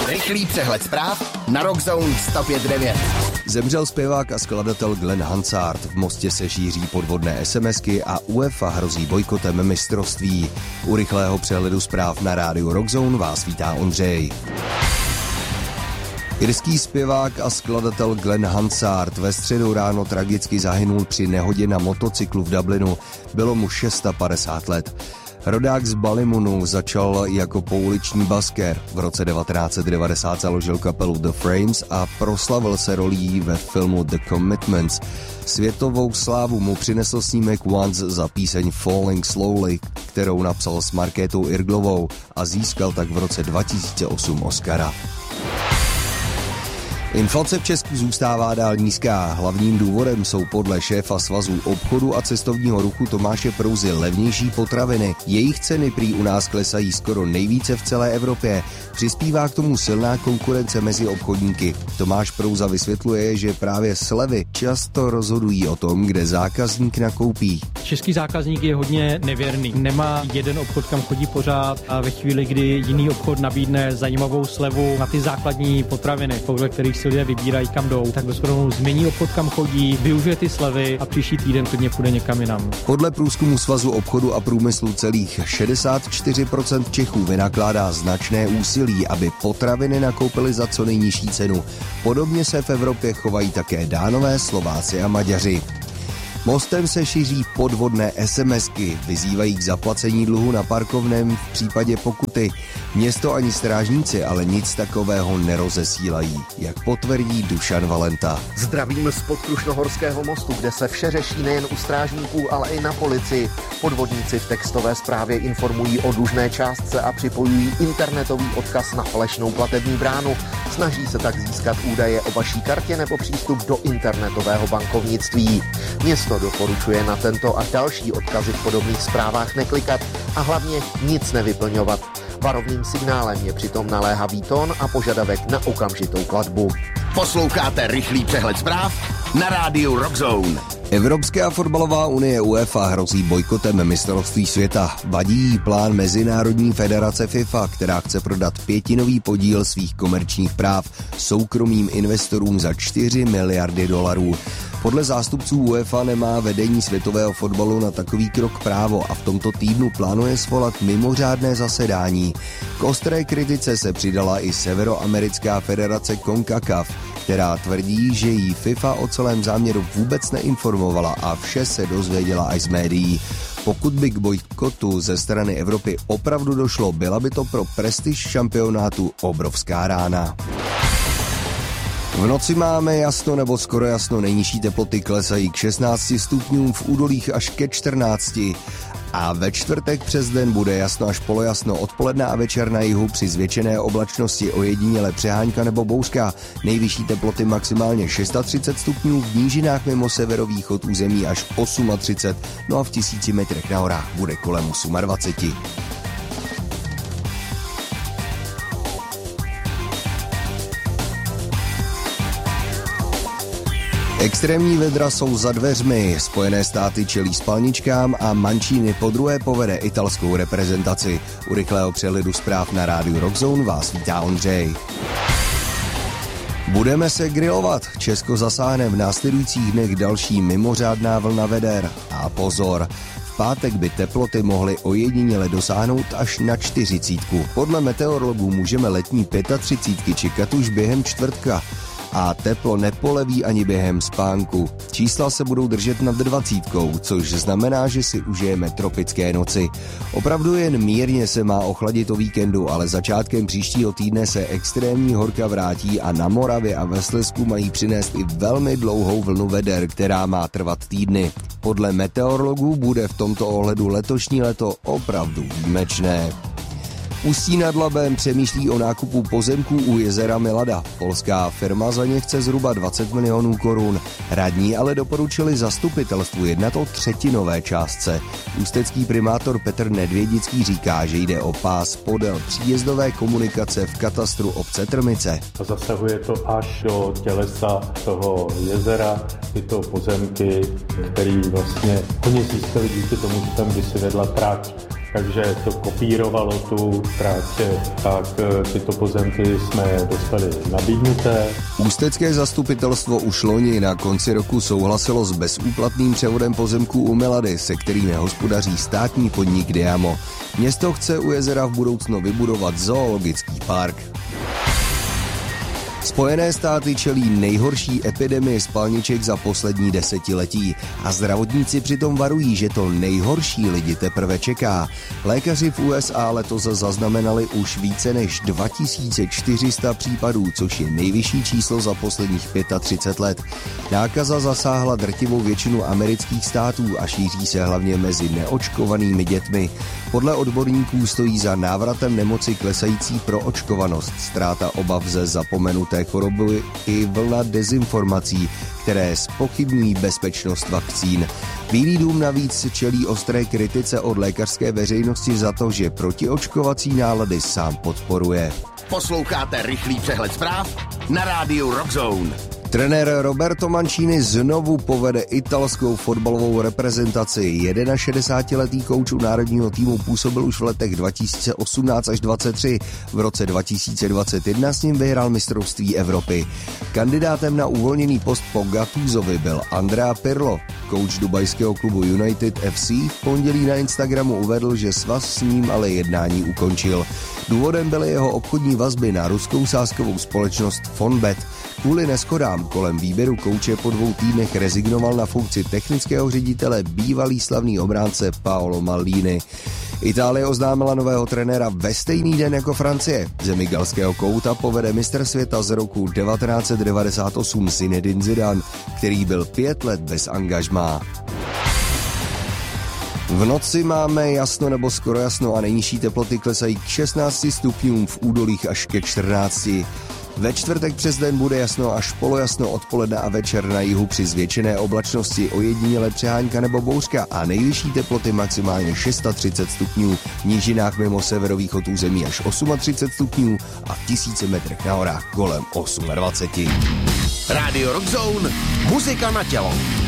Rychlý přehled zpráv na Rock Zone 105.9. Zemřel zpěvák a skladatel Glenn Hansard. V Mostě se šíří podvodné SMSky a UEFA hrozí bojkotem mistrovství. U rychlého přehledu zpráv na rádiu Rock Zone vás vítá Ondřej. Irský zpěvák a skladatel Glenn Hansard ve středu ráno tragicky zahynul při nehodě na motocyklu v Dublinu. Bylo mu 56 let. Rodák z Ballymunu začal jako pouliční basker. V roce 1990 založil kapelu The Frames a proslavil se rolí ve filmu The Commitments. Světovou slávu mu přinesl snímek Once za píseň Falling Slowly, kterou napsal s Markétou Irglovou a získal tak v roce 2008 Oscara. Inflace v Česku zůstává dál nízká. Hlavním důvodem jsou podle šéfa Svazu obchodu a cestovního ruchu Tomáše Prouzy levnější potraviny. Jejich ceny prý u nás klesají skoro nejvíce v celé Evropě. Přispívá k tomu silná konkurence mezi obchodníky. Tomáš Prouza vysvětluje, že právě slevy často rozhodují o tom, kde zákazník nakoupí. Český zákazník je hodně nevěrný. Nemá jeden obchod, kam chodí pořád, a ve chvíli, kdy jiný obchod nabídne zajímavou slevu na ty základní potraviny, podle kterých si lidé vybírají, kam jdou, tak bezproblémů změní obchod, kam chodí, využije ty slevy a příští týden klidně půjde někam jinam. Podle průzkumu Svazu obchodu a průmyslu celých 64% Čechů vynakládá značné úsilí, aby potraviny nakoupili za co nejnižší cenu. Podobně se v Evropě chovají také Dánové, Slováci a Maďaři. Mostem se šíří podvodné SMSky, vyzývají k zaplacení dluhu na parkovném v případě pokuty. Město ani strážníci ale nic takového nerozesílají, jak potvrdí Dušan Valenta. Zdravím z Podkrušnohorského mostu, kde se vše řeší nejen u strážníků, ale i na policii. Podvodníci v textové zprávě informují o dlužné částce a připojují internetový odkaz na falešnou platební bránu. Snaží se tak získat údaje o vaší kartě nebo přístup do internetového bankovnictví. Město doporučuje na tento a další odkazy v podobných zprávách neklikat a hlavně nic nevyplňovat. Varovným signálem je přitom naléhavý tón a požadavek na okamžitou platbu. Posloucháte rychlý přehled zpráv na rádiu Rock Zone. Evropská fotbalová unie UEFA hrozí bojkotem mistrovství světa. Vadí jí plán Mezinárodní federace FIFA, která chce prodat 5% podíl svých komerčních práv soukromým investorům za 4 miliardy dolarů. Podle zástupců UEFA nemá vedení světového fotbalu na takový krok právo a v tomto týdnu plánuje svolat mimořádné zasedání. K ostré kritice se přidala i Severoamerická federace CONCACAF, která tvrdí, že jí FIFA o celém záměru vůbec neinformovala a vše se dozvěděla až z médií. Pokud by k bojkotu ze strany Evropy opravdu došlo, byla by to pro prestiž šampionátu obrovská rána. V noci máme jasno nebo skoro jasno, nejnižší teploty klesají k 16 stupňům, v údolích až ke 14. A ve čtvrtek přes den bude jasno až polojasno, odpoledne a večer na jihu při zvětšené oblačnosti ojediněle přehánka nebo bouřka. Nejvyšší teploty maximálně 630 stupňů, v nížinách mimo severovýchod území až 38, no a v 1000 metrech na horách bude kolem 28. Extrémní vedra jsou za dveřmi, Spojené státy čelí spalničkám a Mancini podruhé povede italskou reprezentaci. U rychlého přehledu zpráv na rádiu Rock Zone vás vítá Ondřej. Budeme se grilovat. Česko zasáhne v následujících dnech další mimořádná vlna veder. A pozor, v pátek by teploty mohly ojediněle dosáhnout až na 40. Podle meteorologů můžeme letní 35 čekat už během čtvrtka. A teplo nepoleví ani během spánku. Čísla se budou držet nad 20, což znamená, že si užijeme tropické noci. Opravdu jen mírně se má ochladit o víkendu, ale začátkem příštího týdne se extrémní horka vrátí a na Moravě a ve Slezsku mají přinést i velmi dlouhou vlnu veder, která má trvat týdny. Podle meteorologů bude v tomto ohledu letošní léto opravdu výjimečné. Ústí nad Labem přemýšlí o nákupu pozemků u jezera Milada. Polská firma za ně chce zhruba 20 milionů korun. Radní ale doporučili zastupitelstvu jednat o třetinové částce. Ústecký primátor Petr Nedvědický říká, že jde o pás podél příjezdové komunikace v katastru obce Trmice. Zasahuje to až do tělesa toho jezera, tyto pozemky, které vlastně oni získali díky tomu, že tam kdysi vedla trať takže to kopírovalo tu tráť, tak tyto pozemky jsme dostali nabídnuté. Ústecké zastupitelstvo už loni na konci roku souhlasilo s bezúplatným převodem pozemků u Milady, se kterými hospodaří státní podnik Diamo. Město chce u jezera v budoucnu vybudovat zoologický park. Spojené státy čelí nejhorší epidemii spalniček za poslední desetiletí a zdravotníci přitom varují, že to nejhorší lidi teprve čeká. Lékaři v USA letos zaznamenali už více než 2400 případů, což je nejvyšší číslo za posledních 35 let. Nákaza zasáhla drtivou většinu amerických států a šíří se hlavně mezi neočkovanými dětmi. Podle odborníků stojí za návratem nemoci klesající proočkovanost, ztráta obav ze zapomenuté choroby i vlna dezinformací, které zpochybňují bezpečnost vakcín. Bílý dům navíc čelí ostré kritice od lékařské veřejnosti za to, že protiočkovací nálady sám podporuje. Posloucháte rychlý přehled zpráv na rádiu Rockzone. Trenér Roberto Mancini znovu povede italskou fotbalovou reprezentaci. 61letý kouč národního týmu působil už v letech 2018 až 2023. V roce 2021 s ním vyhrál mistrovství Evropy. Kandidátem na uvolněný post po Gattusovi byl Andrea Pirlo. Kouč dubajského klubu United FC v pondělí na Instagramu uvedl, že svaz s ním ale jednání ukončil. Důvodem byly jeho obchodní vazby na ruskou sázkovou společnost Fonbet. Kvůli neshodám kolem výběru kouče po 2 týdnech rezignoval na funkci technického ředitele bývalý slavný obránce Paolo Maldini. Itálie oznámila nového trenéra ve stejný den jako Francie. Zemi galského kouta povede mistr světa z roku 1998 Zinedine Zidane, který byl 5 let bez angažmá. V noci máme jasno nebo skoro jasno a nejnižší teploty klesají k 16 stupňům, v údolích až ke 14. Ve čtvrtek přes den bude jasno až polojasno, odpoledne a večer na jihu při zvětšené oblačnosti ojediněle přehánka nebo bouřka a nejvyšší teploty maximálně 630 stupňů, v nížinách mimo severovýchod území až 38 stupňů a v 1000 metrech na horách kolem 28. Radio Rockzone, muzika na tělo.